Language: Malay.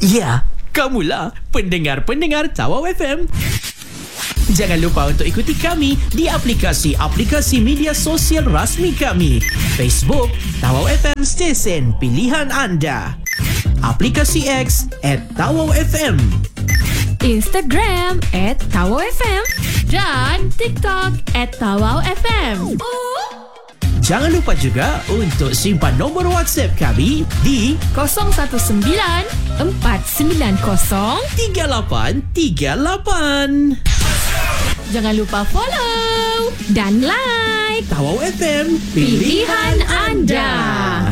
Ya, kamulah pendengar-pendengar Tawau FM. Jangan lupa untuk ikuti kami di aplikasi-aplikasi media sosial rasmi kami. Facebook, Tawau FM Stesen Pilihan Anda. Aplikasi X @TawauFM. Instagram @TawauFM. Dan TikTok @TawauFM. Jangan lupa juga untuk simpan nombor WhatsApp kami di 019 490 3838. Jangan lupa follow dan like Tawau FM pilihan anda.